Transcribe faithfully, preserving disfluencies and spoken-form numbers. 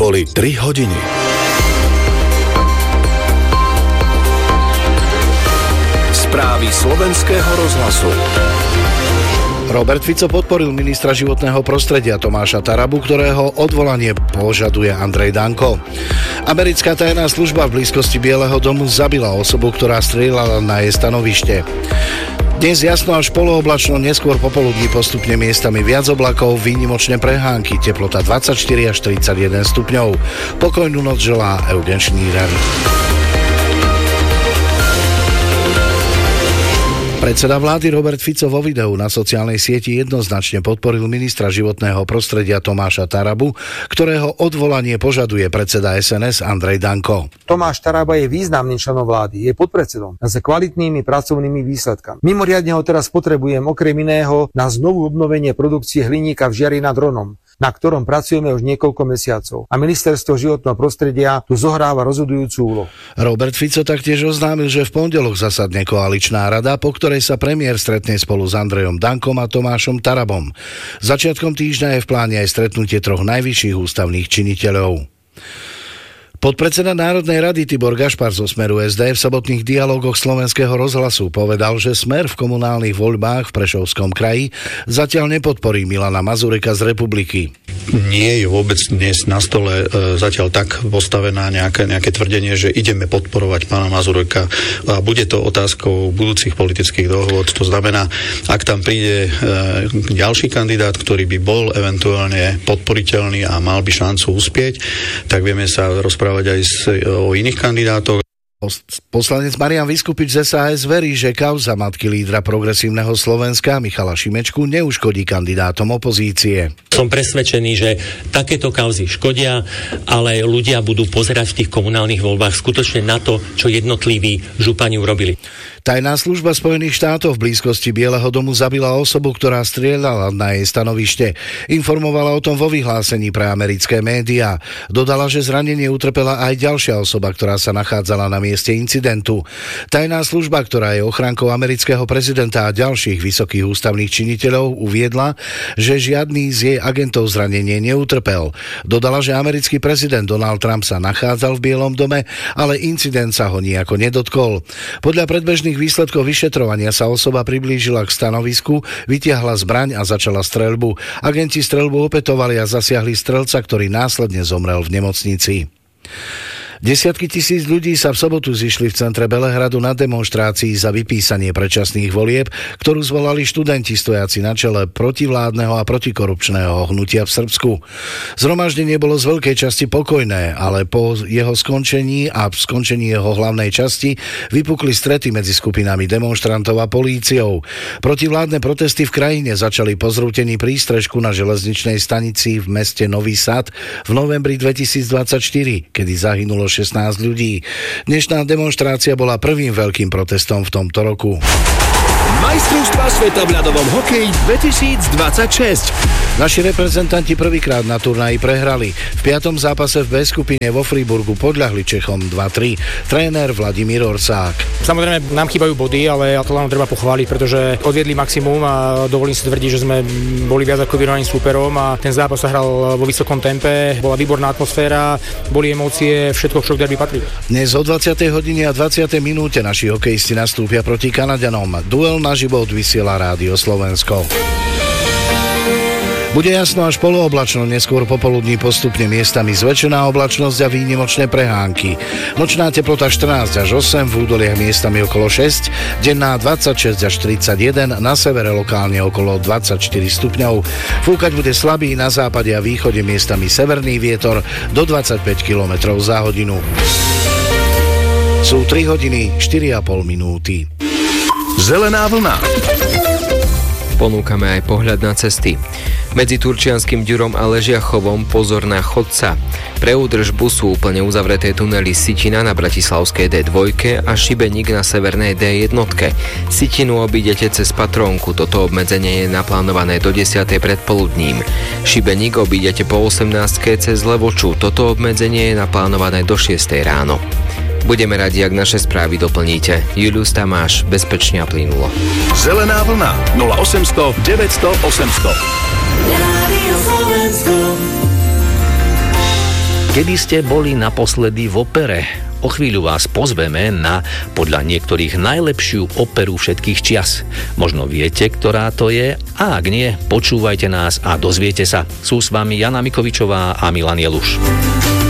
Boli tri hodiny. Správy slovenského rozhlasu. Robert Fico podporil ministra životného prostredia Tomáša Tarabu, ktorého odvolanie požaduje Andrej Danko. Americká tajná služba v blízkosti Bieleho domu zabila osobu, ktorá strieľala na jej stanovište. Dnes jasno až polooblačno, neskôr popoludní postupne miestami viac oblakov, výnimočné prehánky, teplota dvadsaťštyri až tridsaťjeden stupňov. Pokojnú noc želá Eugen Šnírer. Predseda vlády Robert Fico vo videu na sociálnej sieti jednoznačne podporil ministra životného prostredia Tomáša Tarabu, ktorého odvolanie požaduje predseda es en es Andrej Danko. Tomáš Taraba je významným členom vlády, je podpredsedom s kvalitnými pracovnými výsledkami. Mimoriadne ho teraz potrebujem okrem iného na znovu obnovenie produkcie hliníka v Žiari nad Hronom, na ktorom pracujeme už niekoľko mesiacov. A ministerstvo životného prostredia tu zohráva rozhodujúcu úlohu. Robert Fico taktiež oznámil, že v pondelok zasadne koaličná rada, po ktorej sa premiér stretne spolu s Andrejom Dankom a Tomášom Tarabom. Začiatkom týždňa je v pláne aj stretnutie troch najvyšších ústavných činiteľov. Podpredseda Národnej rady Tibor Gašpar zo Smeru es dé v sobotných dialógoch Slovenského rozhlasu povedal, že Smer v komunálnych voľbách v Prešovskom kraji zatiaľ nepodporí Milana Mazureka z Republiky. Nie je vôbec dnes na stole e, zatiaľ tak postavená nejaké, nejaké tvrdenie, že ideme podporovať pána Mazureka a bude to otázkou budúcich politických dohôd. To znamená, ak tam príde e, ďalší kandidát, ktorý by bol eventuálne podporiteľný a mal by šancu uspieť, tak vieme sa rozprávať aj s, o iných kandidátoch. Poslanec Marian Vyskupič z es a es verí, že kauza matky lídra Progresívneho Slovenska Michala Šimečku neuškodí kandidátom opozície. Som presvedčený, že takéto kauzy škodia, ale ľudia budú pozerať v tých komunálnych voľbách skutočne na to, čo jednotliví župani urobili. Tajná služba Spojených štátov v blízkosti Bieleho domu zabila osobu, ktorá strieľala na jej stanovište. Informovala o tom vo vyhlásení pre americké médiá. Dodala, že zranenie utrpela aj ďalšia osoba, ktorá sa nachádzala na mieste incidentu. Tajná služba, ktorá je ochrankou amerického prezidenta a ďalších vysokých ústavných činiteľov, uviedla, že žiadny z jej agentov zranenie neutrpel. Dodala, že americký prezident Donald Trump sa nachádzal v Bielom dome, ale incident sa ho nijako nedotkol. Podľa predbežných výsledkov vyšetrovania sa osoba priblížila k stanovisku, vytiahla zbraň a začala streľbu. Agenti streľbu opätovali a zasiahli strelca, ktorý následne zomrel v nemocnici. Desiatky tisíc ľudí sa v sobotu zišli v centre Belehradu na demonštrácii za vypísanie predčasných volieb, ktorú zvolali študenti stojaci na čele protivládneho a protikorupčného hnutia v Srbsku. Zhromaždenie bolo z veľkej časti pokojné, ale po jeho skončení a skončení jeho hlavnej časti vypukli strety medzi skupinami demonštrantov a políciou. Protivládne protesty v krajine začali po zrútení prístrežku na železničnej stanici v meste Nový Sad v novembri dvetisícdvadsaťštyri, kedy zahynulo šestnásť ľudí. Dnešná demonštrácia bola prvým veľkým protestom v tomto roku. Majstrovstvá sveta v ľadovom hokeji dvetisícdvadsaťšesť. Naši reprezentanti prvýkrát na turnaji prehrali. V piatom zápase v B skupine vo Friburgu podľahli Čechom dva tri. Tréner Vladimír Orsák. Samozrejme, nám chýbajú body, ale to len treba pochváliť, pretože odviedli maximum a dovolím si tvrdiť, že sme boli viac ako vyrovnaným súperom a ten zápas sa hral vo vysokom tempe, bola výborná atmosféra, boli emócie, všetko, čo k derby patrí. Dnes o dvadsiatej hodine a dvadsiatej minúte naši hokejisti nastúpia proti Kanaďanom. Duel naživo vysiela Rádio Slovensko. Bude jasno až polooblačno, neskôr popoludní postupne miestami zväčšená oblačnosť a výnimočné prehánky. Nočná teplota štrnásť až osem, v údoliach miestami okolo šesť, denná dvadsaťšesť až tridsaťjeden, na severe lokálne okolo dvadsaťštyri stupňov. Fúkať bude slabý, na západe a východe miestami severný vietor do dvadsaťpäť kilometrov za hodinu. Sú tri hodiny štyri a pol minúty. Zelená vlna. Ponúkame aj pohľad na cesty. Medzi Turčianskym Ďurom a Ležiachovom pozor na chodca. Pre údržbu sú úplne uzavreté tunely Sitina na bratislavskej dé dva a Šibeník na severnej dé jedna. Sitinu obídete cez Patrónku, toto obmedzenie je naplánované do desiatej predpoludním. Šibeník obídete po osemnástke cez Levoču, toto obmedzenie je naplánované do šiestej ráno. Budeme radi, ak naše správy doplníte. Julius Tamáš, bezpečne a plynulo. Zelená vlna nula osemsto deväťsto osemsto. Kedy ste boli naposledy v opere? O chvíľu vás pozveme na podľa niektorých najlepšiu operu všetkých čias. Možno viete, ktorá to je, a ak nie, počúvajte nás a dozviete sa. Sú s vami Jana Mikovičová a Milan Jeluš.